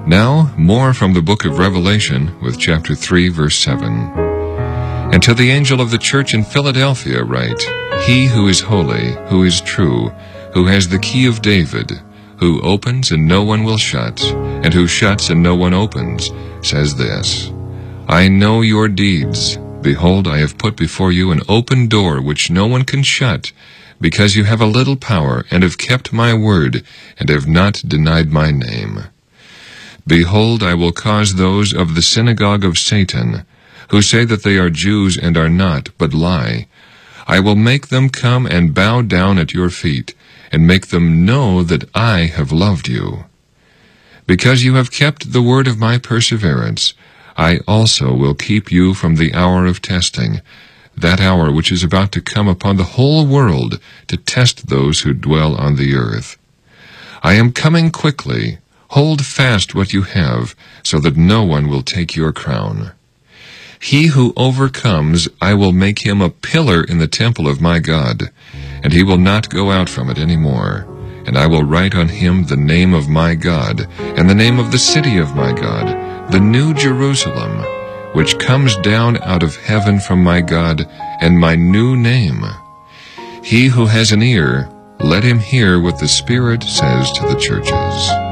Now, more from the book of Revelation with chapter 3, verse 7. And to the angel of the church in Philadelphia write, He who is holy, who is true, who has the key of David, who opens and no one will shut, and who shuts and no one opens, says this, I know your deeds. Behold, I have put before you an open door which no one can shut, because you have a little power, and have kept my word, and have not denied my name. Behold, I will cause those of the synagogue of Satan, who say that they are Jews and are not, but lie, I will make them come and bow down at your feet, and make them know that I have loved you. Because you have kept the word of my perseverance, I also will keep you from the hour of testing, that hour which is about to come upon the whole world to test those who dwell on the earth. I am coming quickly. Hold fast what you have, so that no one will take your crown. He who overcomes, I will make him a pillar in the temple of my God, and he will not go out from it any more. And I will write on him the name of my God, and the name of the city of my God, the new Jerusalem, which comes down out of heaven from my God, and my new name. He who has an ear, let him hear what the Spirit says to the churches.